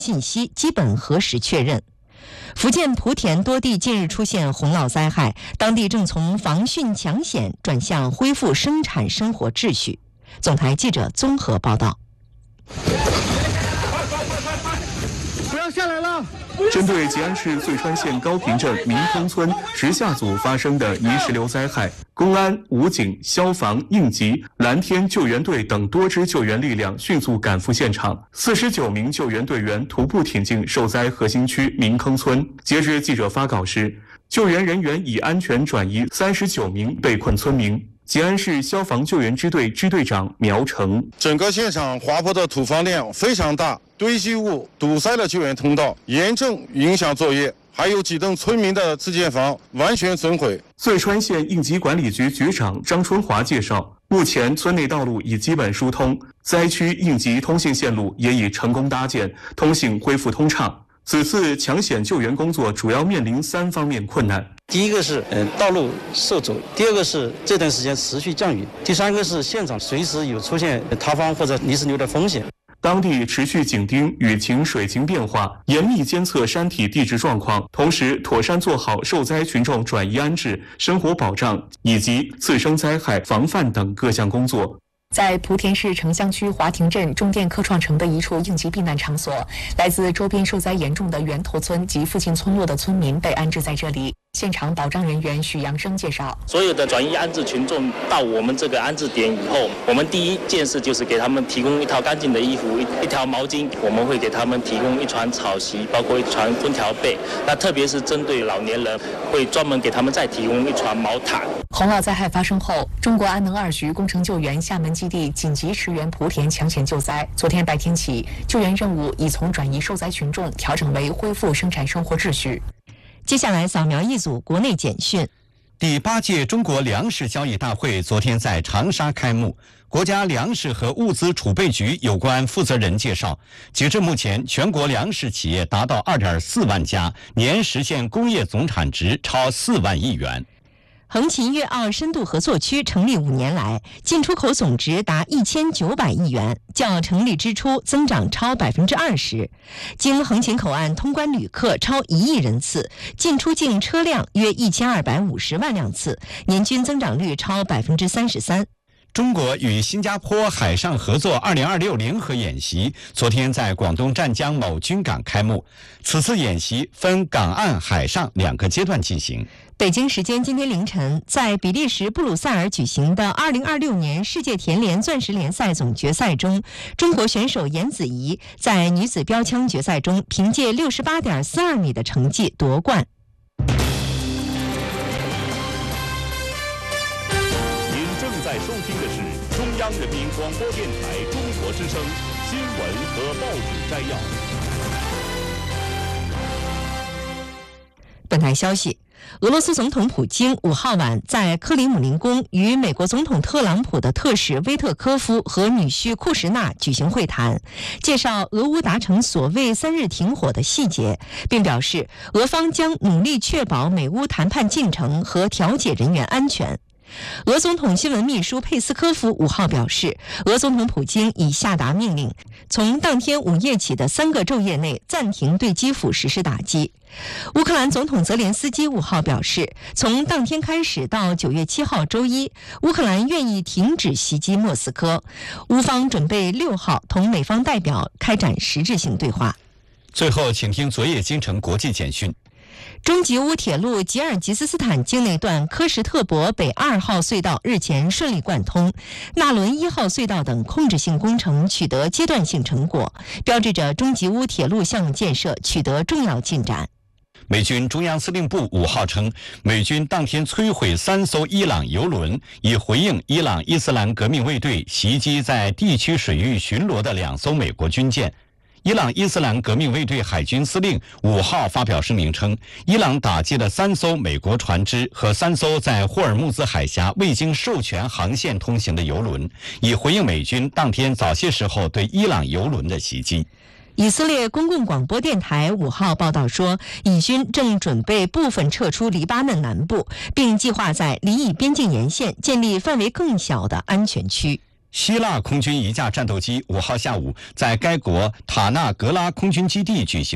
信息基本核实确认。福建莆田多地近日出现洪涝灾害，当地正从防汛抢险转向恢复生产生活秩序。总台记者综合报道。 不要下来了！ 针对吉安市遂川县高坪镇民丰村直下组发生的泥石流灾害，公安、武警、消防、应急、蓝天救援队等多支救援力量迅速赶赴现场，49名救援队员徒步挺进受灾核心区民坑村。截至记者发稿时，救援人员已安全转移39名被困村民。吉安市消防救援支队支队长苗成： 整个现场滑坡的土方量非常大，堆积物堵塞了救援通道，严重影响作业。还有几栋村民的自建房完全损毁。 遂川县应急管理局局长张春华介绍，目前村内道路已基本疏通，灾区应急通信线路也已成功搭建，通信恢复通畅。此次抢险救援工作主要面临3方面困难。 第一个是道路受阻，第二个是这段时间持续降雨，第三个是现场随时有出现塌方或者泥石流的风险。 当地持续紧盯雨情水情变化，严密监测山体地质状况，同时妥善做好受灾群众转移安置、生活保障以及次生灾害防范等各项工作。 在莆田市城乡区华亭镇中电科创城的一处应急避难场所，来自周边受灾严重的源头村及附近村落的村民被安置在这里。现场保障人员许阳生介绍， 所有的转移安置群众到我们这个安置点以后，我们第一件事就是给他们提供一套干净的衣服、一条毛巾，我们会给他们提供一床草席，包括一床空调被。那特别是针对老年人，会专门给他们再提供一床毛毯。 洪涝灾害发生后，中国安能2局工程救援厦门基地紧急驰援莆田抢险救灾。昨天白天起，救援任务已从转移受灾群众调整为恢复生产生活秩序。 接下来扫描一组国内简讯。 第8届中国粮食交易大会昨天在长沙开幕。国家粮食和物资储备局有关负责人介绍，截至目前，全国粮食企业达到2.4万家，年实现工业总产值超4万亿元。 横琴粤澳深度合作区成立5年来，进出口总值达1900亿元，较成立之初增长超20%。经横琴口岸通关旅客超1亿人次，进出境车辆约1250万辆次，年均增长率超33%。 中国与新加坡海上合作2026联合演习昨天在广东湛江某军港开幕。此次演习分港岸、海上2个阶段进行。 北京时间今天凌晨，在比利时布鲁塞尔举行的2026年世界田联钻石联赛总决赛中，中国选手颜子怡在女子标枪决赛中凭借68.42米的成绩夺冠。 您正在收听的是中央人民广播电台中国之声新闻和报纸摘要。 本台消息，俄罗斯总统普京5号晚在克里姆林宫与美国总统特朗普的特使威特科夫和女婿库什纳举行会谈，介绍俄乌达成所谓3日停火的细节，并表示俄方将努力确保美乌谈判进程和调解人员安全。俄总统新闻秘书佩斯科夫5号表示，俄总统普京已下达命令，从当天午夜起的3个昼夜内暂停对基辅实施打击。乌克兰总统泽连斯基5号表示，从当天开始到9月7号周一，乌克兰愿意停止袭击莫斯科。乌方准备6号同美方代表开展实质性对话。 最后，请听昨夜京城国际简讯。 中吉乌铁路吉尔吉斯斯坦境内段科什特伯北2号隧道日前顺利贯通，纳伦1号隧道等控制性工程取得阶段性成果，标志着中吉乌铁路项目建设取得重要进展。 美军中央司令部5号称，美军当天摧毁3艘伊朗油轮，以回应伊朗伊斯兰革命卫队袭击在地区水域巡逻的2艘美国军舰。伊朗伊斯兰革命卫队海军司令5号发表声明称，伊朗打击了3艘美国船只和3艘在霍尔木兹海峡未经授权航线通行的油轮，以回应美军当天早些时候对伊朗油轮的袭击。 以色列公共广播电台5号报道说，以军正准备部分撤出黎巴嫩南部，并计划在黎以边境沿线建立范围更小的安全区。 希腊空军一架战斗机5号下午在该国塔纳格拉空军基地举行